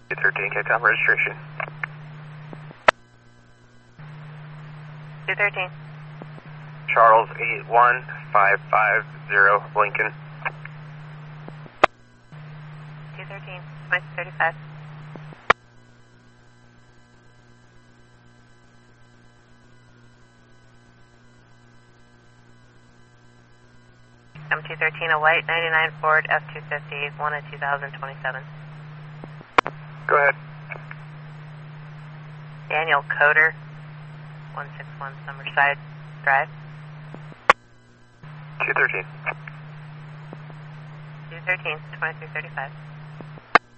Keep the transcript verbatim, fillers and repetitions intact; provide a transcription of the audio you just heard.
two thirteen, K-Tom registration. two thirteen. Charles eight one five five zero, Lincoln. two thirteen, twenty thirty-five. M two thirteen, a white ninety-nine Ford F two fifty, one of two thousand twenty-seven. Go ahead. Daniel Coder, one six one Summerside Drive. two thirteen. two thirteen, twenty-three thirty-five.